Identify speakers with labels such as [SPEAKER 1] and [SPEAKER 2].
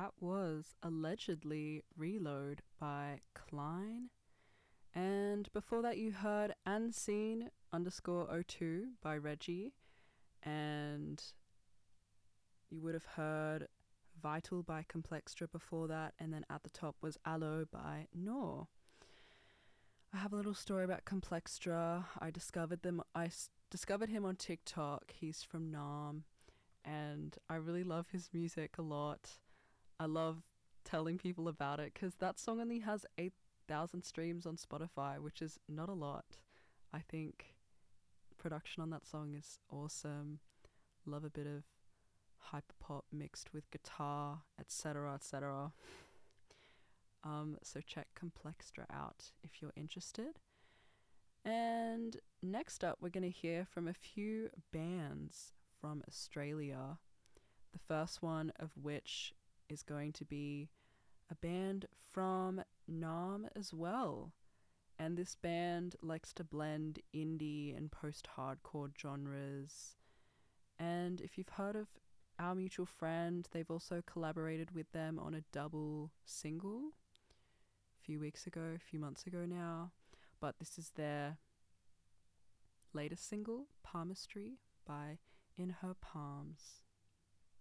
[SPEAKER 1] that was allegedly Reload by Klein. And before that, you heard Unseen underscore O2 by Reggie. And you would have heard Vital by Complextra before that. And then at the top was Aloe by Noor. I have a little story about Complextra. I discovered him on TikTok. He's from Nam. And I really love his music a lot. I love telling people about it because that song only has 8,000 streams on Spotify, which is not a lot. I think production on that song is awesome. Love a bit of hyperpop mixed with guitar, etc., etc. So check Complextra out if you're interested. And next up, we're going to hear from a few bands from Australia. The first one of which is going to be a band from Nam as well. And this band likes to blend indie and post-hardcore genres. And if you've heard of Our Mutual Friend, they've also collaborated with them on a double single a few months ago now. But this is their latest single, Palmistry by In Her Palms.